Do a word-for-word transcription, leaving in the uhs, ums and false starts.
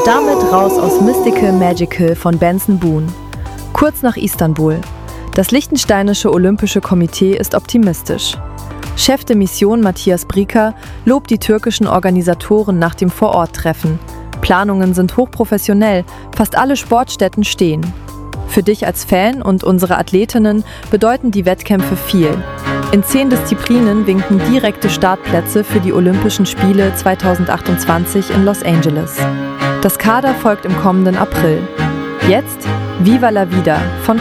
Und damit raus aus Mystical Magical von Benson Boone. Kurz nach Istanbul. Das liechtensteinische Olympische Komitee ist optimistisch. Chef de Mission Matthias Brieker lobt die türkischen Organisatoren nach dem Vororttreffen. Planungen sind hochprofessionell, fast alle Sportstätten stehen. Für dich als Fan und unsere Athletinnen bedeuten die Wettkämpfe viel. In zehn Disziplinen winken direkte Startplätze für die Olympischen Spiele zweitausendachtundzwanzig in Los Angeles. Das Kader folgt im kommenden April. Jetzt Viva la Vida von